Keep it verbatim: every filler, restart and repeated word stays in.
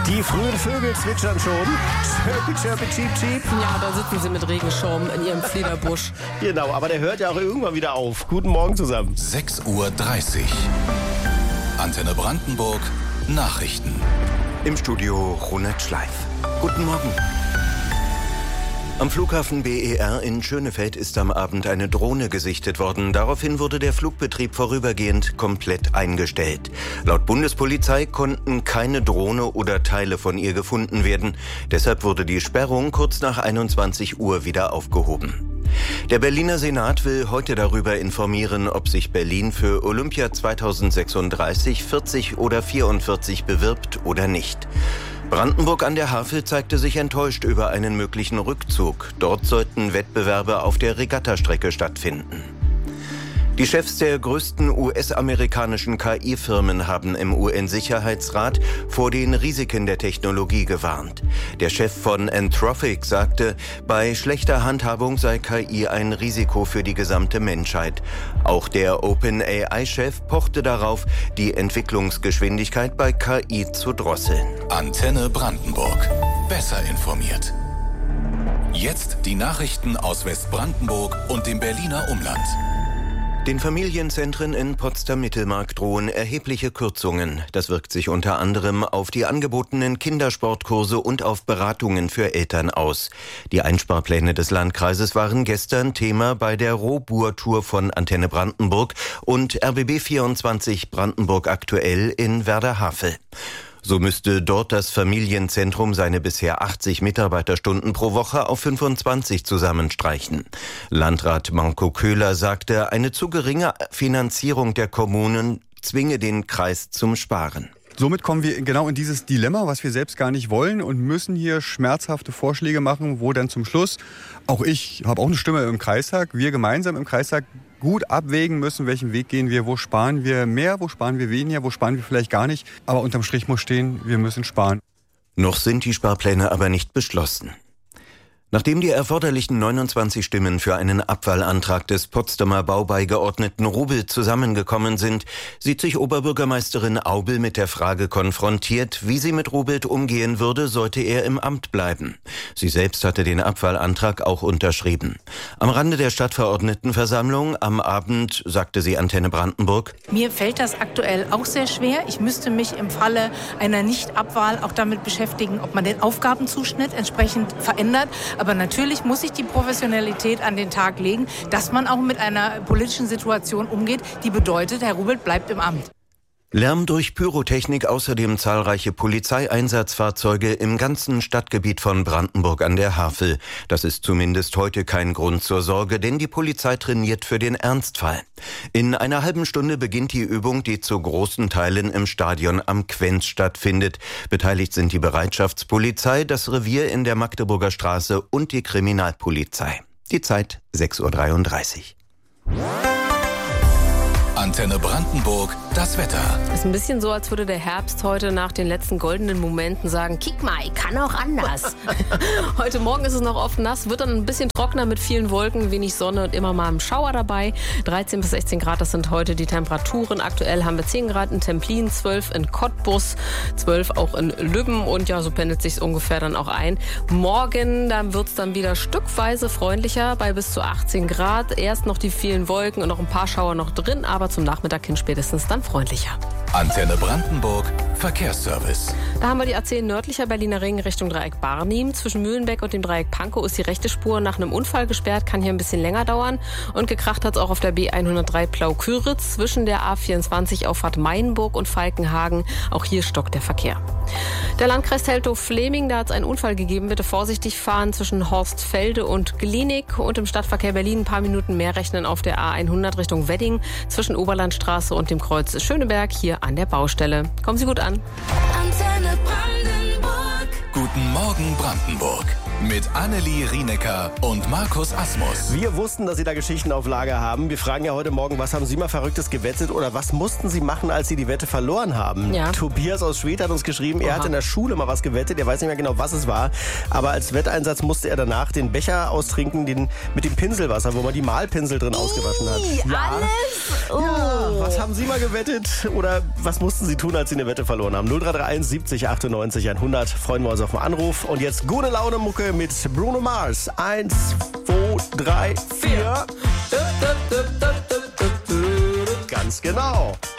Die frühen Vögel zwitschern schon. Chirpy, chirpy, cheep, cheep. Ja, da sitzen sie mit Regenschirm in ihrem Fliederbusch. Genau, aber der hört ja auch irgendwann wieder auf. Guten Morgen zusammen. sechs Uhr dreißig. Antenne Brandenburg. Nachrichten. Im Studio Ronald Schleif. Guten Morgen. Am Flughafen B E R in Schönefeld ist am Abend eine Drohne gesichtet worden. Daraufhin wurde der Flugbetrieb vorübergehend komplett eingestellt. Laut Bundespolizei konnten keine Drohne oder Teile von ihr gefunden werden. Deshalb wurde die Sperrung kurz nach einundzwanzig Uhr wieder aufgehoben. Der Berliner Senat will heute darüber informieren, ob sich Berlin für Olympia zweitausendsechsunddreißig, vierzig oder vierundvierzig bewirbt oder nicht. Brandenburg an der Havel zeigte sich enttäuscht über einen möglichen Rückzug. Dort sollten Wettbewerbe auf der Regattastrecke stattfinden. Die Chefs der größten U S-amerikanischen K I-Firmen haben im U N-Sicherheitsrat vor den Risiken der Technologie gewarnt. Der Chef von Anthropic sagte, bei schlechter Handhabung sei K I ein Risiko für die gesamte Menschheit. Auch der OpenAI-Chef pochte darauf, die Entwicklungsgeschwindigkeit bei K I zu drosseln. Antenne Brandenburg. Besser informiert. Jetzt die Nachrichten aus Westbrandenburg und dem Berliner Umland. Den Familienzentren in Potsdam-Mittelmark drohen erhebliche Kürzungen. Das wirkt sich unter anderem auf die angebotenen Kindersportkurse und auf Beratungen für Eltern aus. Die Einsparpläne des Landkreises waren gestern Thema bei der Rohbohr-Tour von Antenne Brandenburg und R B B vierundzwanzig Brandenburg aktuell in Werder-Havel. So müsste dort das Familienzentrum seine bisher achtzig Mitarbeiterstunden pro Woche auf fünfundzwanzig zusammenstreichen. Landrat Manko Köhler sagte, eine zu geringe Finanzierung der Kommunen zwinge den Kreis zum Sparen. Somit kommen wir genau in dieses Dilemma, was wir selbst gar nicht wollen und müssen hier schmerzhafte Vorschläge machen, wo dann zum Schluss, auch ich habe auch eine Stimme im Kreistag, wir gemeinsam im Kreistag gut abwägen müssen, welchen Weg gehen wir, wo sparen wir mehr, wo sparen wir weniger, wo sparen wir vielleicht gar nicht. Aber unterm Strich muss stehen, wir müssen sparen. Noch sind die Sparpläne aber nicht beschlossen. Nachdem die erforderlichen neunundzwanzig Stimmen für einen Abwahlantrag des Potsdamer Baubeigeordneten Rubel zusammengekommen sind, sieht sich Oberbürgermeisterin Aubel mit der Frage konfrontiert, wie sie mit Rubel umgehen würde, sollte er im Amt bleiben. Sie selbst hatte den Abwahlantrag auch unterschrieben. Am Rande der Stadtverordnetenversammlung am Abend sagte sie Antenne Brandenburg: Mir fällt das aktuell auch sehr schwer. Ich müsste mich im Falle einer Nichtabwahl auch damit beschäftigen, ob man den Aufgabenzuschnitt entsprechend verändert. Aber natürlich muss ich die Professionalität an den Tag legen, dass man auch mit einer politischen Situation umgeht, die bedeutet, Herr Rubel bleibt im Amt. Lärm durch Pyrotechnik, außerdem zahlreiche Polizeieinsatzfahrzeuge im ganzen Stadtgebiet von Brandenburg an der Havel. Das ist zumindest heute kein Grund zur Sorge, denn die Polizei trainiert für den Ernstfall. In einer halben Stunde beginnt die Übung, die zu großen Teilen im Stadion am Quenz stattfindet. Beteiligt sind die Bereitschaftspolizei, das Revier in der Magdeburger Straße und die Kriminalpolizei. Die Zeit sechs Uhr dreiunddreißig. Antenne Brandenburg, das Wetter. Ist ein bisschen so, als würde der Herbst heute nach den letzten goldenen Momenten sagen, kick mal, ich kann auch anders. Heute Morgen ist es noch oft nass, wird dann ein bisschen trockener mit vielen Wolken, wenig Sonne und immer mal ein Schauer dabei. dreizehn bis sechzehn Grad, das sind heute die Temperaturen. Aktuell haben wir zehn Grad in Templin, zwölf in Cottbus, zwölf auch in Lübben und ja, so pendelt sich ungefähr dann auch ein. Morgen, dann wird es dann wieder stückweise freundlicher bei bis zu achtzehn Grad. Erst noch die vielen Wolken und noch ein paar Schauer noch drin, aber zum Nachmittag hin spätestens dann freundlicher. Antenne Brandenburg, Verkehrsservice. Da haben wir die A zehn nördlicher Berliner Ring Richtung Dreieck Barnim. Zwischen Mühlenbeck und dem Dreieck Pankow ist die rechte Spur nach einem Unfall gesperrt, kann hier ein bisschen länger dauern. Und gekracht hat es auch auf der B hundertdrei Plau-Küritz zwischen der A vierundzwanzig Auffahrt Mainburg und Falkenhagen. Auch hier stockt der Verkehr. Der Landkreis Teltow-Fleming, da hat es einen Unfall gegeben. Bitte vorsichtig fahren zwischen Horstfelde und Glienig. Und im Stadtverkehr Berlin ein paar Minuten mehr rechnen auf der A hundert Richtung Wedding zwischen Oberlandstraße und dem Kreuz Schöneberg hier an der Baustelle. Kommen Sie gut an. Antenne Brandenburg. Guten Morgen Brandenburg mit Annelie Rienecker und Markus Asmus. Wir wussten, dass Sie da Geschichten auf Lager haben. Wir fragen ja heute Morgen, was haben Sie mal Verrücktes gewettet oder was mussten Sie machen, als Sie die Wette verloren haben? Ja. Tobias aus Schwedt hat uns geschrieben, er Aha. hat in der Schule mal was gewettet. Er weiß nicht mehr genau, was es war. Aber als Wetteinsatz musste er danach den Becher austrinken den, mit dem Pinselwasser, wo man die Malpinsel drin ausgewaschen hat. Ja. Alles? Oh. Ja, was haben Sie mal gewettet oder was mussten Sie tun, als Sie eine Wette verloren haben? null drei drei eins siebzig achtundneunzig hundert. Freuen wir uns auf einen Anruf. Und jetzt gute Laune Mucke mit Bruno Mars. Eins, zwei, drei, vier. Ganz genau.